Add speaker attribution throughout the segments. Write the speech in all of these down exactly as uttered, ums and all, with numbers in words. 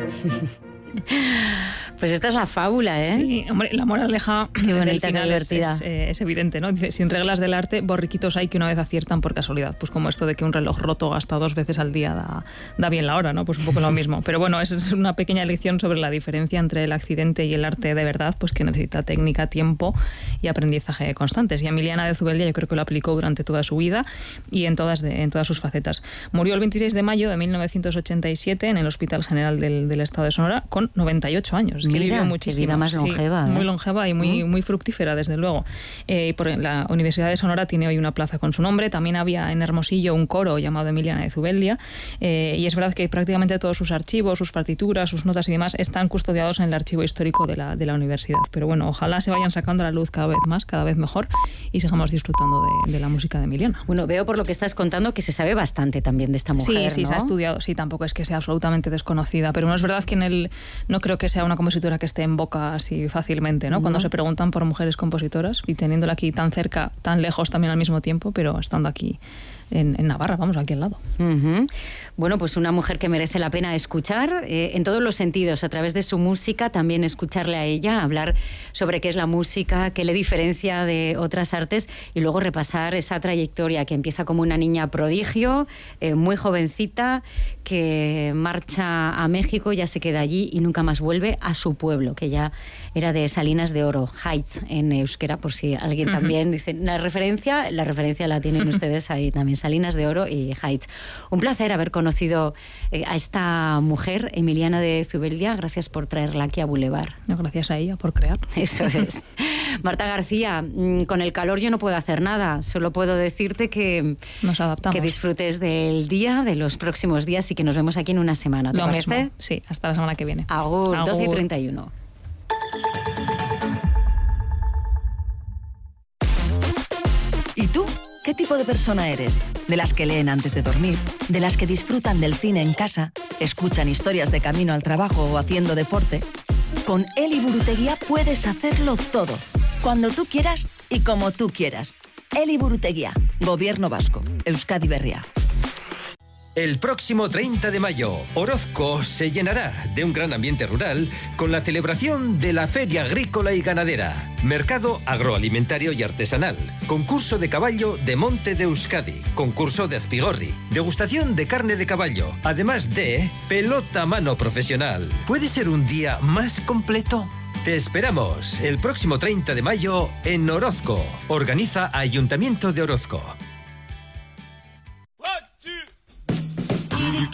Speaker 1: Pues esta es la fábula, ¿eh?
Speaker 2: Sí, hombre, la moraleja
Speaker 1: qué bonita,
Speaker 2: del final
Speaker 1: qué
Speaker 2: es,
Speaker 1: divertida.
Speaker 2: es, eh, es evidente, ¿no? Dice, sin reglas del arte, borriquitos hay que una vez aciertan por casualidad. Pues como esto de que un reloj roto gasta dos veces al día da, da bien la hora, ¿no? Pues un poco lo mismo. Pero bueno, es, es una pequeña lección sobre la diferencia entre el accidente y el arte de verdad, pues que necesita técnica, tiempo y aprendizaje constantes. Y Emiliana de Zubeldia yo creo que lo aplicó durante toda su vida y en todas, de, en todas sus facetas. Murió el veintiséis de mayo de mil novecientos ochenta y siete en el Hospital General del, del Estado de Sonora con noventa y ocho años.
Speaker 1: Mira,
Speaker 2: que vivió muchísimo.
Speaker 1: Qué vida más longeva.
Speaker 2: Sí,
Speaker 1: ¿eh?
Speaker 2: Muy longeva y muy, muy fructífera, desde luego. Eh, y por la Universidad de Sonora tiene hoy una plaza con su nombre. También había en Hermosillo un coro llamado Emiliana de Zubeldia. Eh, y es verdad que prácticamente todos sus archivos, sus partituras, sus notas y demás están custodiados en el archivo histórico de la, de la universidad. Pero bueno, ojalá se vayan sacando a la luz cada vez más, cada vez mejor y sigamos disfrutando de, de la música de Emiliana.
Speaker 1: Bueno, veo por lo que estás contando que se sabe bastante también de esta mujer,
Speaker 2: Sí, sí,
Speaker 1: ¿no?
Speaker 2: se ha estudiado. Sí, tampoco es que sea absolutamente desconocida, pero no es verdad que en el no creo que sea una compositora que esté en boca así fácilmente, ¿no? Cuando
Speaker 1: No.
Speaker 2: se preguntan por mujeres compositoras y teniéndola aquí tan cerca, tan lejos también al mismo tiempo, pero estando aquí en, en Navarra, vamos, aquí al lado.
Speaker 1: Uh-huh. Bueno, pues una mujer que merece la pena escuchar eh, en todos los sentidos, a través de su música, también escucharle a ella, hablar sobre qué es la música, qué le diferencia de otras artes y luego repasar esa trayectoria que empieza como una niña prodigio, eh, muy jovencita, que marcha a México, ya se queda allí y nunca más vuelve a su pueblo, que ya era de Salinas de Oro, Heights en euskera, por si alguien uh-huh. también dice la referencia, la referencia la tienen ustedes ahí también, Salinas de Oro y Heights. Un placer haber conocido eh, a esta mujer, Emiliana de Zubeldia. Gracias por traerla aquí a Boulevard.
Speaker 2: No, gracias a ella por crear.
Speaker 1: Eso es. Marta García, con el calor yo no puedo hacer nada, solo puedo decirte que
Speaker 2: nos adaptamos,
Speaker 1: que disfrutes del día, de los próximos días y que nos vemos aquí en una semana. ¿Te
Speaker 2: Lo
Speaker 1: parece?
Speaker 2: Mismo. Sí, hasta la semana que viene.
Speaker 1: Agur, Agur. doce y treinta y uno.
Speaker 3: ¿Y tú? ¿Qué tipo de persona eres? ¿De las que leen antes de dormir? ¿De las que disfrutan del cine en casa? ¿Escuchan historias de camino al trabajo o haciendo deporte? Con Eli Buruteguía puedes hacerlo todo, cuando tú quieras y como tú quieras. Eli Buruteguía, Gobierno Vasco, Euskadi Berria.
Speaker 4: El próximo treinta de mayo, Orozco se llenará de un gran ambiente rural con la celebración de la Feria Agrícola y Ganadera, Mercado Agroalimentario y Artesanal, concurso de caballo de Monte de Euskadi, concurso de Aspigorri, degustación de carne de caballo, además de pelota mano profesional. ¿Puede ser un día más completo? Te esperamos el próximo treinta de mayo en Orozco. Organiza Ayuntamiento de Orozco.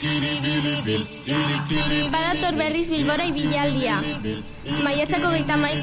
Speaker 5: Badator berriz Bilbora ibilialdia. Maiatzako geita